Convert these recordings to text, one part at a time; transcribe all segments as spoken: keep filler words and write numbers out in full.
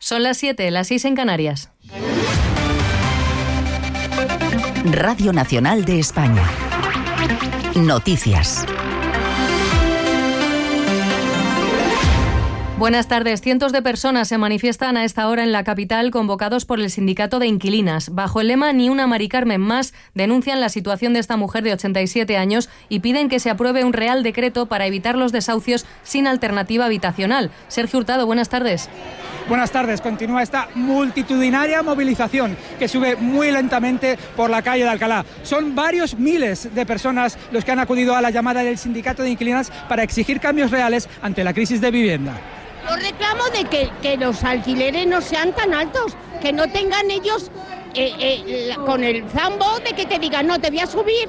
Son las siete, las seis en Canarias. Radio Nacional de España. Noticias. Buenas tardes. Cientos de personas se manifiestan a esta hora en la capital convocados por el sindicato de inquilinas. Bajo el lema Ni una Mari Carmen más, denuncian la situación de esta mujer de ochenta y siete años y piden que se apruebe un real decreto para evitar los desahucios sin alternativa habitacional. Sergio Hurtado, buenas tardes. Buenas tardes. Continúa esta multitudinaria movilización que sube muy lentamente por la calle de Alcalá. Son varios miles de personas los que han acudido a la llamada del sindicato de inquilinas para exigir cambios reales ante la crisis de vivienda. Yo reclamo de que, que los alquileres no sean tan altos, que no tengan ellos eh, eh, la, con el zambo de que te digan, no, te voy a subir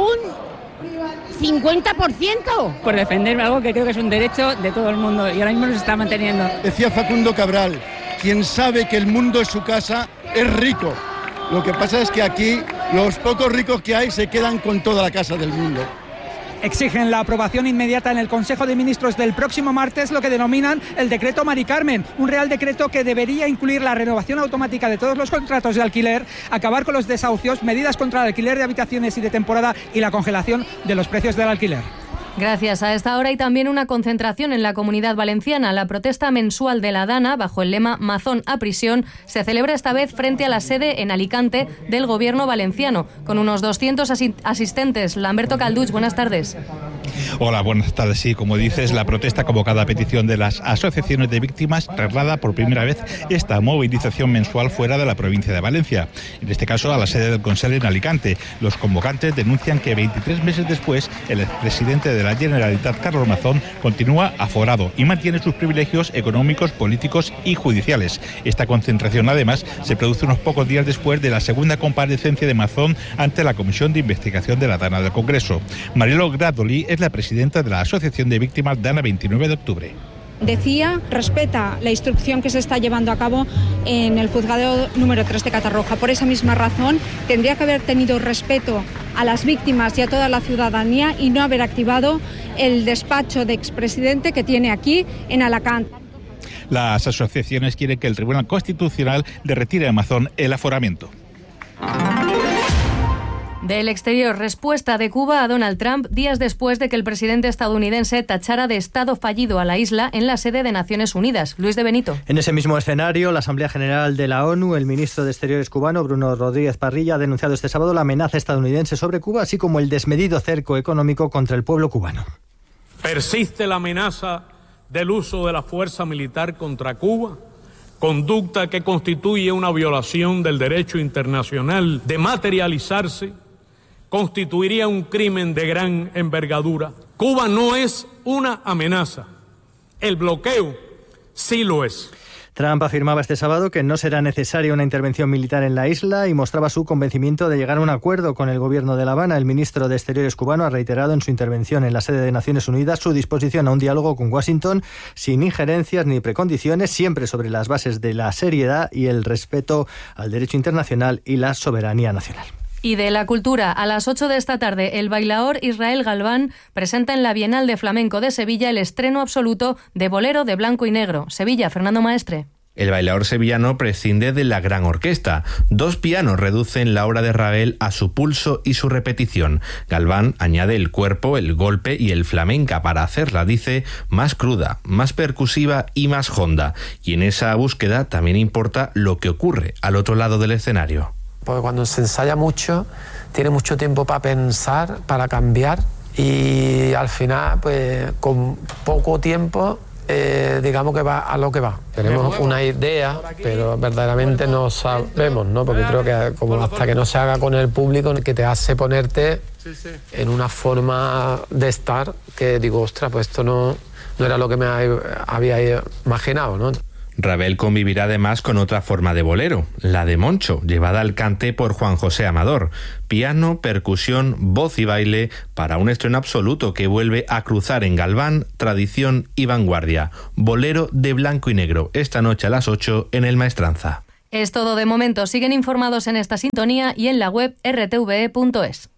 un cincuenta por ciento. Por defender algo que creo que es un derecho de todo el mundo y ahora mismo se está manteniendo. Decía Facundo Cabral, quien sabe que el mundo es su casa es rico. Lo que pasa es que aquí los pocos ricos que hay se quedan con toda la casa del mundo. Exigen la aprobación inmediata en el Consejo de Ministros del próximo martes, lo que denominan el decreto Mari Carmen, un real decreto que debería incluir la renovación automática de todos los contratos de alquiler, acabar con los desahucios, medidas contra el alquiler de habitaciones y de temporada y la congelación de los precios del alquiler. Gracias. A esta hora hay también una concentración en la Comunidad Valenciana. La protesta mensual de la Dana, bajo el lema Mazón a prisión, se celebra esta vez frente a la sede en Alicante del Gobierno valenciano, con unos doscientos asi- asistentes. Lamberto Calduch, buenas tardes. Hola, buenas tardes. Sí, como dices, la protesta convocada a petición de las asociaciones de víctimas traslada por primera vez esta movilización mensual fuera de la provincia de Valencia. En este caso, a la sede del Consell en Alicante. Los convocantes denuncian que veintitrés meses después, el expresidente de la Generalitat, Carlos Mazón, continúa aforado y mantiene sus privilegios económicos, políticos y judiciales. Esta concentración, además, se produce unos pocos días después de la segunda comparecencia de Mazón ante la Comisión de Investigación de la Dana del Congreso. Marielo Gradoli es la presidenta de la Asociación de Víctimas Dana veintinueve de octubre. Decía, respeta la instrucción que se está llevando a cabo en el juzgado número tres de Catarroja. Por esa misma razón, tendría que haber tenido respeto a las víctimas y a toda la ciudadanía y no haber activado el despacho de expresidente que tiene aquí en Alacant. Las asociaciones quieren que el Tribunal Constitucional le retire a Mazón el aforamiento. Del exterior, respuesta de Cuba a Donald Trump días después de que el presidente estadounidense tachara de Estado fallido a la isla en la sede de Naciones Unidas. Luis de Benito. En ese mismo escenario, la Asamblea General de la ONU, el ministro de Exteriores cubano, Bruno Rodríguez Parrilla, ha denunciado este sábado la amenaza estadounidense sobre Cuba, así como el desmedido cerco económico contra el pueblo cubano. Persiste la amenaza del uso de la fuerza militar contra Cuba, conducta que constituye una violación del derecho internacional. De materializarse, constituiría un crimen de gran envergadura. Cuba no es una amenaza, el bloqueo sí lo es. Trump afirmaba este sábado que no será necesaria una intervención militar en la isla y mostraba su convencimiento de llegar a un acuerdo con el gobierno de La Habana. El ministro de Exteriores cubano ha reiterado en su intervención en la sede de Naciones Unidas su disposición a un diálogo con Washington sin injerencias ni precondiciones, siempre sobre las bases de la seriedad y el respeto al derecho internacional y la soberanía nacional. Y de la cultura, a las ocho de esta tarde, el bailaor Israel Galván presenta en la Bienal de Flamenco de Sevilla el estreno absoluto de Bolero de Blanco y Negro. Sevilla, Fernando Maestre. El bailaor sevillano prescinde de la gran orquesta. Dos pianos reducen la obra de Ravel a su pulso y su repetición. Galván añade el cuerpo, el golpe y el flamenca para hacerla, dice, más cruda, más percusiva y más honda. Y en esa búsqueda también importa lo que ocurre al otro lado del escenario. Porque cuando se ensaya mucho, tiene mucho tiempo para pensar, para cambiar y al final, pues con poco tiempo, eh, digamos que va a lo que va. Tenemos una idea, pero verdaderamente no sabemos, ¿no? Porque creo que como hasta que no se haga con el público, que te hace ponerte en una forma de estar que digo, ostras, pues esto no, no era lo que me había imaginado, ¿no? Ravel convivirá además con otra forma de bolero, la de Moncho, llevada al cante por Juan José Amador. Piano, percusión, voz y baile para un estreno absoluto que vuelve a cruzar en Galván tradición y vanguardia. Bolero de Blanco y Negro, esta noche a las ocho en El Maestranza. Es todo de momento. Siguen informados en esta sintonía y en la web erre te ve e punto es.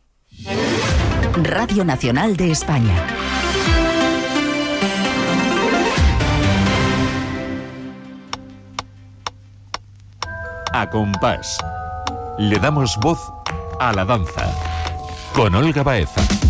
Radio Nacional de España. A compás. Le damos voz a la danza. Con Olga Baeza.